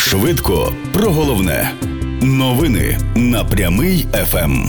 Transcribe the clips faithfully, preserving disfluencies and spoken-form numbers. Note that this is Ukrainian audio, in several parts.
Швидко про головне. Новини на Прямий еф ем.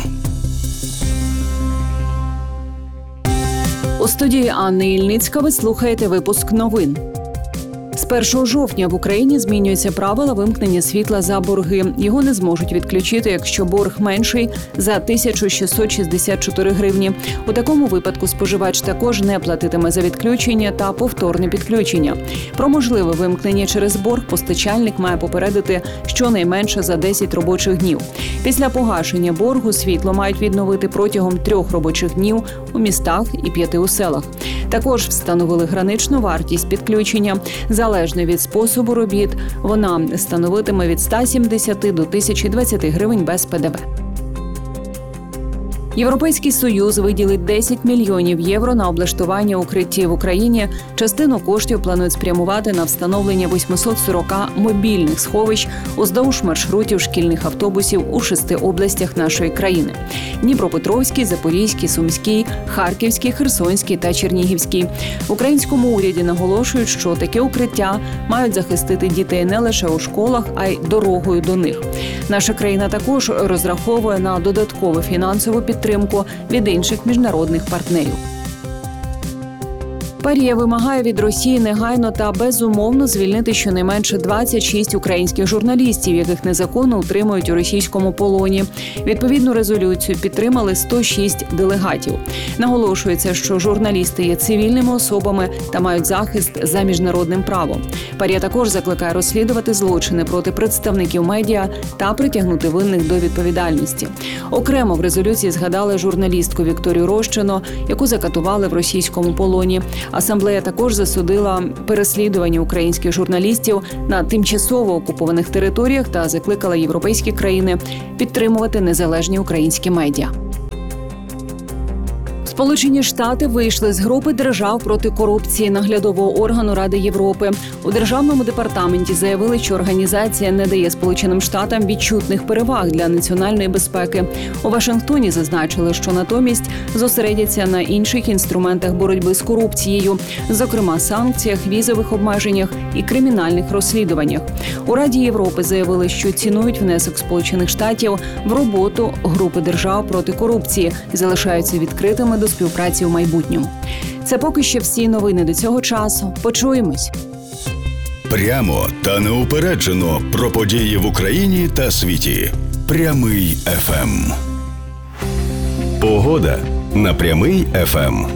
У студії Анни Ільницька ви слухаєте випуск новин. З першого жовтня в Україні змінюються правила вимкнення світла за борги. Його не зможуть відключити, якщо борг менший за тисячу шістсот шістдесят чотири гривні. У такому випадку споживач також не платитиме за відключення та повторне підключення. Про можливе вимкнення через борг постачальник має попередити щонайменше за десять робочих днів. Після погашення боргу світло мають відновити протягом трьох робочих днів у містах і п'яти у селах. Також встановили граничну вартість підключення. Залежно від способу робіт, вона становитиме від ста сімдесяти до тисячі двадцяти гривень без пе де ве. Європейський Союз виділить десять мільйонів євро на облаштування укриттів в Україні. Частину коштів планують спрямувати на встановлення восьмисот сорок мобільних сховищ уздовж маршрутів шкільних автобусів у шести областях нашої країни – Дніпропетровській, Запорізькій, Сумській, Харківській, Херсонській та Чернігівській. В українському уряді наголошують, що таке укриття мають захистити дітей не лише у школах, а й дорогою до них. Наша країна також розраховує на додаткову фінансову підтримку від інших міжнародних партнерів. Парія вимагає від Росії негайно та безумовно звільнити щонайменше двадцять шість українських журналістів, яких незаконно утримують у російському полоні. Відповідну резолюцію підтримали сто шість делегатів. Наголошується, що журналісти є цивільними особами та мають захист за міжнародним правом. Парія також закликає розслідувати злочини проти представників медіа та притягнути винних до відповідальності. Окремо в резолюції згадали журналістку Вікторію Рощину, яку закатували в російському полоні. Асамблея також засудила переслідування українських журналістів на тимчасово окупованих територіях та закликала європейські країни підтримувати незалежні українські медіа. Сполучені Штати вийшли з групи держав проти корупції наглядового органу Ради Європи. У Державному департаменті заявили, що організація не дає Сполученим Штатам відчутних переваг для національної безпеки. У Вашингтоні зазначили, що натомість зосередяться на інших інструментах боротьби з корупцією, зокрема санкціях, візових обмеженнях і кримінальних розслідуваннях. У Раді Європи заявили, що цінують внесок Сполучених Штатів в роботу групи держав проти корупції і залишаються відкритими до співпраці в майбутньому. Це поки що всі новини до цього часу. Почуємось. Прямо та неупереджено про події в Україні та світі. Прямий еф ем. Погода на Прямий еф ем.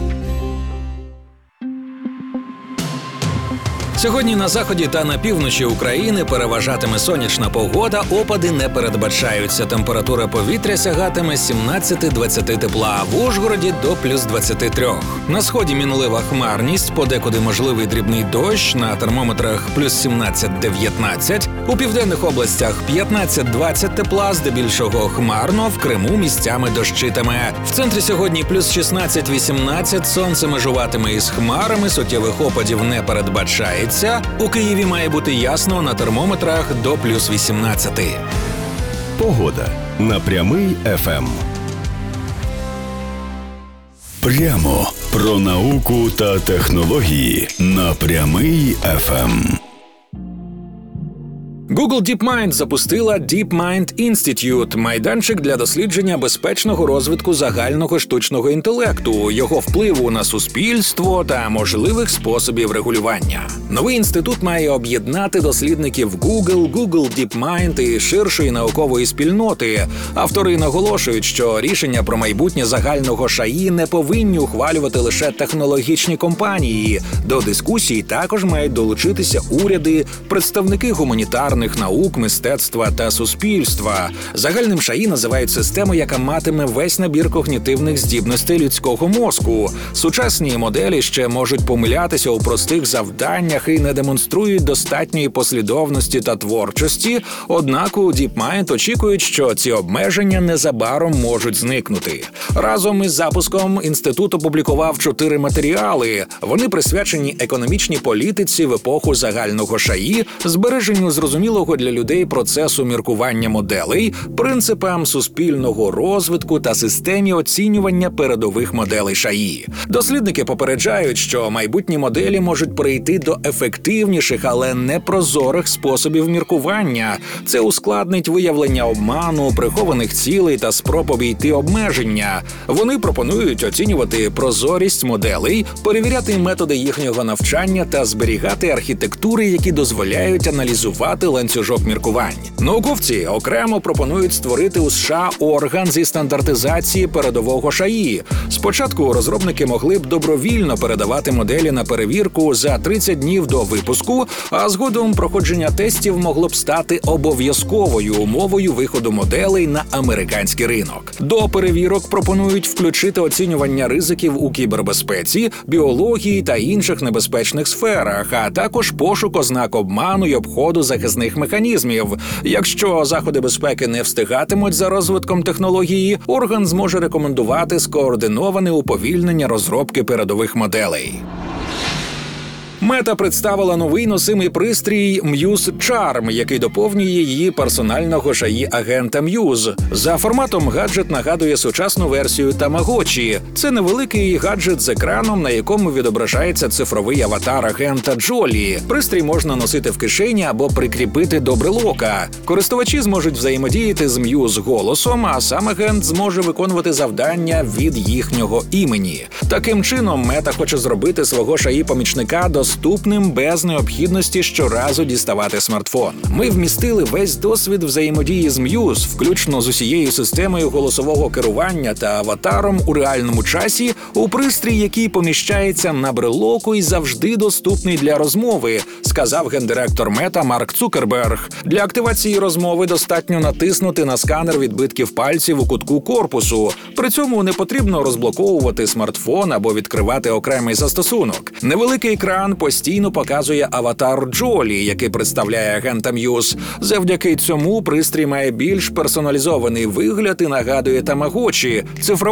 Сьогодні на заході та на півночі України переважатиме сонячна погода, опади не передбачаються. Температура повітря сягатиме сімнадцять-двадцять тепла, в Ужгороді до плюс двадцять три. На сході мінлива хмарність, подекуди можливий дрібний дощ, на термометрах плюс сімнадцять-дев'ятнадцять. У південних областях п'ятнадцять-двадцять тепла, здебільшого хмарно, в Криму місцями дощитиме. В центрі сьогодні плюс шістнадцять-вісімнадцять, сонце межуватиме із хмарами, суттєвих опадів не передбачається. У Києві має бути ясно, на термометрах до плюс вісімнадцять. Погода на Прямий еф ем. Прямо про науку та технології на Прямий еф ем. Google DeepMind запустила DeepMind Institute – майданчик для дослідження безпечного розвитку загального штучного інтелекту, його впливу на суспільство та можливих способів регулювання. Новий інститут має об'єднати дослідників Google, Google DeepMind і ширшої наукової спільноти. Автори наголошують, що рішення про майбутнє загального ШАІ не повинні ухвалювати лише технологічні компанії. До дискусій також мають долучитися уряди, представники гуманітарних наук, мистецтва та суспільства. Загальним ШАІ називають систему, яка матиме весь набір когнітивних здібностей людського мозку. Сучасні моделі ще можуть помилятися у простих завданнях і не демонструють достатньої послідовності та творчості, однак у DeepMind очікують, що ці обмеження незабаром можуть зникнути. Разом із запуском інститут опублікував чотири матеріали. Вони присвячені економічній політиці в епоху загального ШАІ, збереженню зрозумілого зрозумілого для людей процесу міркування моделей, принципам суспільного розвитку та системі оцінювання передових моделей ШАІ. Дослідники попереджають, що майбутні моделі можуть перейти до ефективніших, але непрозорих способів міркування. Це ускладнить виявлення обману, прихованих цілей та спроб обійти обмеження. Вони пропонують оцінювати прозорість моделей, перевіряти методи їхнього навчання та зберігати архітектури, які дозволяють аналізувати ланцюжок міркувань. Науковці окремо пропонують створити у США орган зі стандартизації передового ШАІ. Спочатку розробники могли б добровільно передавати моделі на перевірку за тридцять днів до випуску, а згодом проходження тестів могло б стати обов'язковою умовою виходу моделей на американський ринок. До перевірок пропонують включити оцінювання ризиків у кібербезпеці, біології та інших небезпечних сферах, а також пошук ознак обману й обходу захисних механізмів. Якщо заходи безпеки не встигатимуть за розвитком технології, орган зможе рекомендувати скоординоване уповільнення розробки передових моделей. Мета представила новий носимий пристрій Muse Charm, який доповнює її персонального ШАІ-агента Muse. За форматом гаджет нагадує сучасну версію Тамагочі. Це невеликий гаджет з екраном, на якому відображається цифровий аватар агента Джолі. Пристрій можна носити в кишені або прикріпити до брелока. Користувачі зможуть взаємодіяти з Muse голосом, а сам агент зможе виконувати завдання від їхнього імені. Таким чином, Мета хоче зробити свого ШАІ-помічника до доступним без необхідності щоразу діставати смартфон. Ми вмістили весь досвід взаємодії з Muse, включно з усією системою голосового керування та аватаром у реальному часі, у пристрій, який поміщається на брелоку і завжди доступний для розмови, сказав гендиректор Мета Марк Цукерберг. Для активації розмови достатньо натиснути на сканер відбитків пальців у кутку корпусу. При цьому не потрібно розблоковувати смартфон або відкривати окремий застосунок. Невеликий екран постійно показує аватар Джолі, який представляє агента Muse. Завдяки цьому пристрій має більш персоналізований вигляд і нагадує Тамагочі. Цифровий